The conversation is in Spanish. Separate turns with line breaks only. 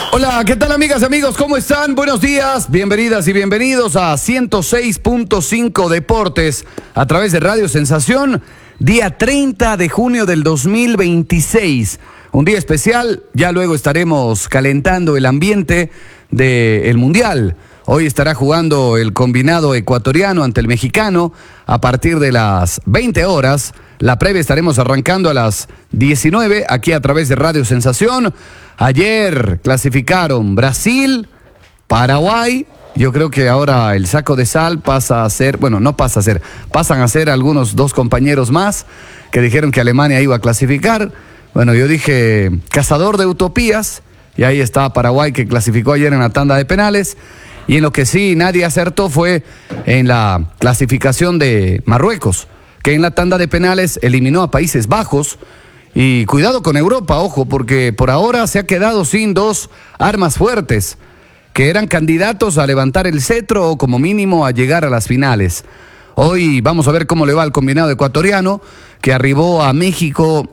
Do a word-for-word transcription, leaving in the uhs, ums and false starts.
Hola, ¿qué tal amigas y amigos? ¿Cómo están? Buenos días, bienvenidas y bienvenidos a ciento seis punto cinco Deportes a través de Radio Sensación, día treinta de junio del dos mil veintiséis. Un día especial, ya luego estaremos calentando el ambiente del Mundial. Hoy estará jugando el combinado ecuatoriano ante el mexicano a partir de las veinte horas. La previa estaremos arrancando a las diecinueve aquí a través de Radio Sensación. Ayer clasificaron Brasil, Paraguay. Yo creo que ahora el saco de sal pasa a ser, bueno, no pasa a ser, pasan a ser algunos dos compañeros más que dijeron que Alemania iba a clasificar. Bueno, yo dije cazador de utopías y ahí está Paraguay que clasificó ayer en la tanda de penales. Y en lo que sí nadie acertó fue en la clasificación de Marruecos, que en la tanda de penales eliminó a Países Bajos. Y cuidado con Europa, ojo, porque por ahora se ha quedado sin dos armas fuertes, que eran candidatos a levantar el cetro o como mínimo a llegar a las finales. Hoy vamos a ver cómo le va al combinado ecuatoriano, que arribó a México